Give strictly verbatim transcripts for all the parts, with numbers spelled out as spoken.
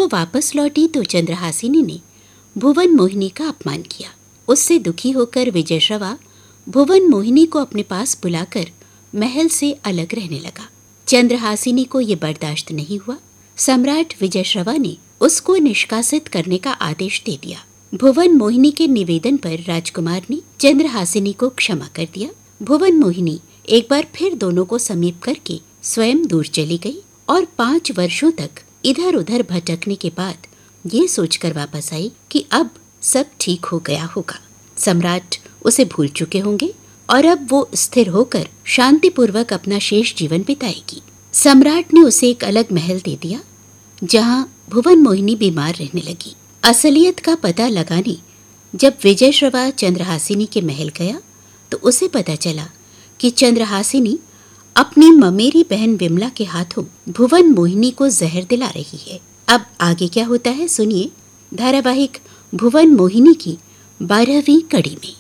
वो वापस लौटी तो चंद्रहासिनी ने भुवन मोहिनी का अपमान किया। उससे दुखी होकर विजयश्रवा भुवन मोहिनी को अपने पास बुलाकर महल से अलग रहने लगा। चंद्रहासिनी को ये बर्दाश्त नहीं हुआ। सम्राट विजयश्रवा ने उसको निष्कासित करने का आदेश दे दिया। भुवन मोहिनी के निवेदन पर राजकुमार ने चंद्रहासिनी को क्षमा कर दिया। भुवन मोहिनी एक बार फिर दोनों को समीप करके स्वयं दूर चली गई और पांच वर्षों तक इधर उधर भटकने के बाद ये सोचकर वापस आई कि अब सब ठीक हो गया होगा। सम्राट उसे भूल चुके होंगे और अब वो स्थिर होकर शांतिपूर्वक अपना शेष जीवन बिताएगी। सम्राट ने उसे एक अलग महल दे दिया जहां भुवन मोहिनी बीमार रहने लगी। असलियत का पता लगाने जब विजयश्रवा चंद्रहासिनी के महल गया तो उसे पता चला कि चंद्रहासिनी अपनी ममेरी बहन विमला के हाथों भुवन मोहिनी को जहर दिला रही है। अब आगे क्या होता है सुनिए धारावाहिक भुवन मोहिनी की बारहवीं कड़ी में।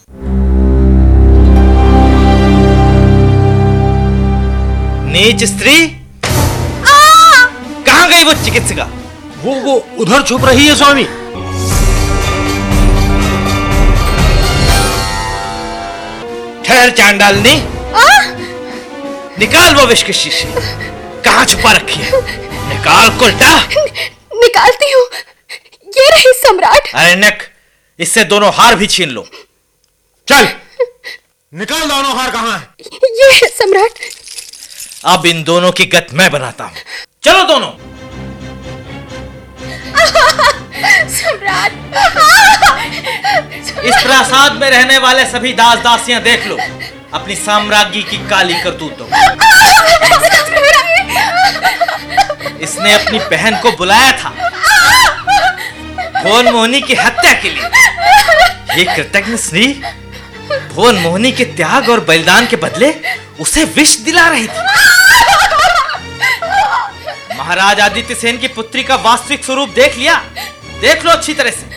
नीच स्त्री, कहाँ गई वो चिकित्सिका? वो वो उधर छुप रही है स्वामी। ठहर चांडालनी, निकाल वो विष की शीशी। कहाँ छुपा रखी है? निकाल कुलटा। निकालती हूँ। ये रही सम्राट। अरे नक, इससे दोनों हार भी छीन लो। चल निकाल, दोनों हार कहाँ है? ये है सम्राट। अब इन दोनों की गत मैं बनाता हूँ। चलो दोनों। सम्राट। इस प्रासाद में रहने वाले सभी दास दासियां देख लो अपनी साम्राज्ञी की काली करतूतों। इसने अपनी बहन को बुलाया था भुवन मोहिनी की हत्या के लिए। ये कृतज्ञ स्त्री भुवन मोहिनी के त्याग और बलिदान के बदले उसे विष दिला रही थी। महाराज आदित्य सेन की पुत्री का वास्तविक स्वरूप देख लिया? देख लो अच्छी तरह से,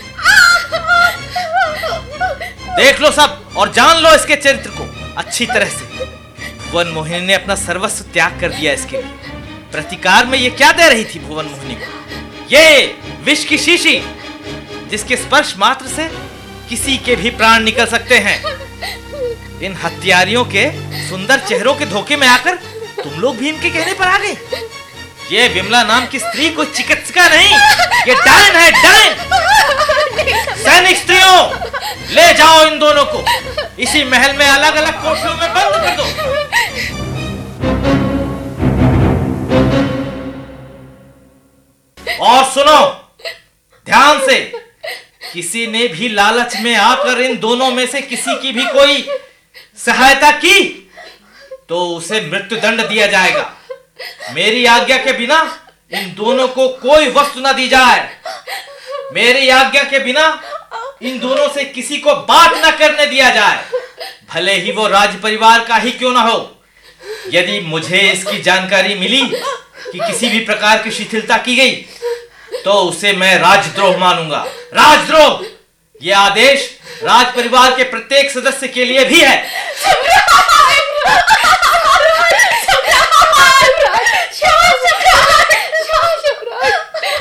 देख लो सब और जान लो इसके चरित्र को अच्छी तरह से। भुवन मोहिनी ने अपना सर्वस्व त्याग कर दिया इसके लिए। प्रतिकार में ये क्या दे रही थी भुवन मोहिनी को? ये विष की शीशी जिसके स्पर्श मात्र से किसी के भी प्राण निकल सकते हैं। इन हत्यारियों के सुंदर चेहरों के धोखे में आकर तुम लोग भी इनके कहने पर आ गए। ये विमला नाम की स्त्री कोई चिकित्सिका नहीं, ये डायन है, डायन। सैनिक स्त्रियों, ले जाओ इन दोनों को इसी महल में अलग अलग कोठरियों में बंद कर दो। और सुनो ध्यान से, किसी ने भी लालच में आकर इन दोनों में से किसी की भी कोई सहायता की तो उसे मृत्यु दंड दिया जाएगा। मेरी आज्ञा के बिना इन दोनों को कोई वस्तु न दी जाए। मेरी आज्ञा के बिना इन दोनों से किसी को बात न करने दिया जाए, भले ही वो राज परिवार का ही क्यों ना हो। यदि मुझे इसकी जानकारी मिली कि किसी भी प्रकार की शिथिलता की गई तो उसे मैं राजद्रोह मानूंगा। राजद्रोह! यह आदेश राज परिवार के प्रत्येक सदस्य के लिए भी है।